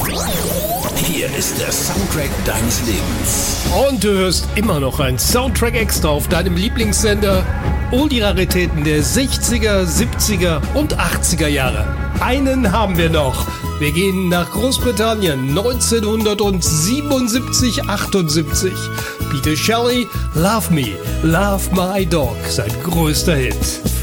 Hier ist der Soundtrack deines Lebens. Und du hörst immer noch ein Soundtrack extra auf deinem Lieblingssender. Oldie-Raritäten der 60er, 70er und 80er Jahre. Einen haben wir noch. Wir gehen nach Großbritannien 1977, 78. Peter Shelley, Love Me, Love My Dog, sein größter Hit.